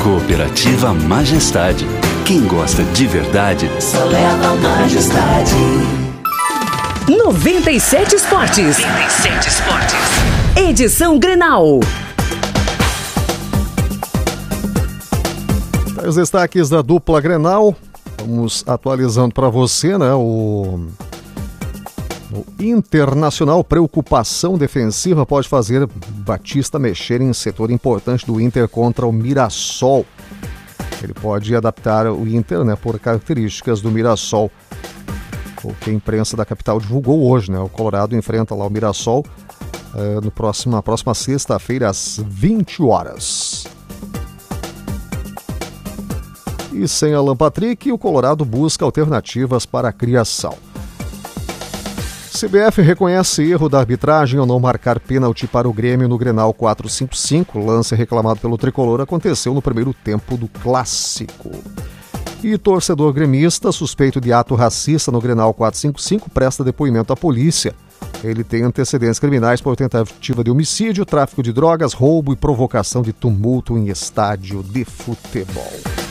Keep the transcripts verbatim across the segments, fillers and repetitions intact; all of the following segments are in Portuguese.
Cooperativa Majestade. Quem gosta de verdade, só leva Majestade. noventa e sete Esportes. noventa e sete Esportes. Edição Grenal. Os destaques da dupla Grenal. Vamos atualizando para você, né? O... o Internacional, preocupação defensiva pode fazer Batista mexer em setor importante do Inter contra o Mirassol. Ele pode adaptar o Inter, né, por características do Mirassol. O que a imprensa da capital divulgou hoje, né? O Colorado enfrenta lá o Mirassol eh, no próximo, na próxima sexta-feira, às vinte horas. E sem Alan Patrick, o Colorado busca alternativas para a criação. C B F reconhece erro da arbitragem ao não marcar pênalti para o Grêmio no Grenal quatrocentos e cinquenta e cinco. O lance reclamado pelo tricolor aconteceu no primeiro tempo do clássico. E torcedor gremista suspeito de ato racista no Grenal quatrocentos e cinquenta e cinco presta depoimento à polícia. Ele tem antecedentes criminais por tentativa de homicídio, tráfico de drogas, roubo e provocação de tumulto em estádio de futebol.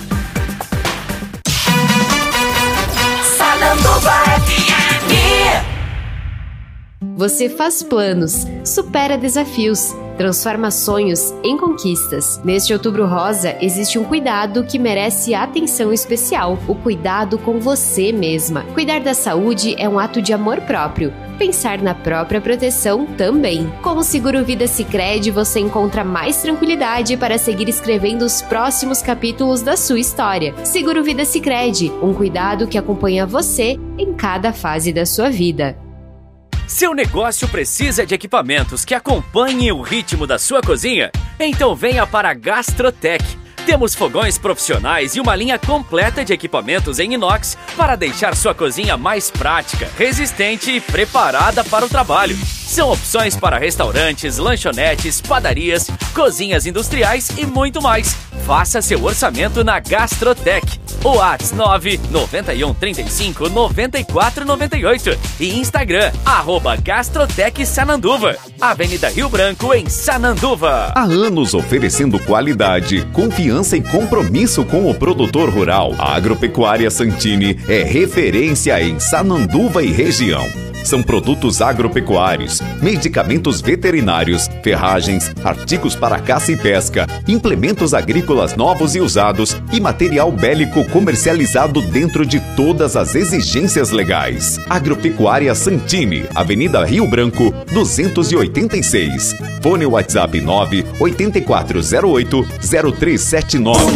Você faz planos, supera desafios, transforma sonhos em conquistas. Neste Outubro Rosa, existe um cuidado que merece atenção especial: o cuidado com você mesma. Cuidar da saúde é um ato de amor próprio. Pensar na própria proteção também. Com o Seguro Vida Sicredi, você encontra mais tranquilidade para seguir escrevendo os próximos capítulos da sua história. Seguro Vida Sicredi, um cuidado que acompanha você em cada fase da sua vida. Seu negócio precisa de equipamentos que acompanhem o ritmo da sua cozinha? Então venha para a Gastrotech. Temos fogões profissionais e uma linha completa de equipamentos em inox para deixar sua cozinha mais prática, resistente e preparada para o trabalho. São opções para restaurantes, lanchonetes, padarias, cozinhas industriais e muito mais. Faça seu orçamento na Gastrotech. O WhatsApp nove nove um três cinco nove quatro nove oito e Instagram, arroba Gastrotech Sananduva, Avenida Rio Branco, em Sananduva. Há anos oferecendo qualidade, confiança e compromisso com o produtor rural. A Agropecuária Santini é referência em Sananduva e região. São produtos agropecuários, medicamentos veterinários, ferragens, artigos para caça e pesca, implementos agrícolas novos e usados e material bélico comercializado dentro de todas as exigências legais. Agropecuária Santini, Avenida Rio Branco, duzentos e oitenta e seis. Fone WhatsApp nove oito quatro zero oito zero três sete nove.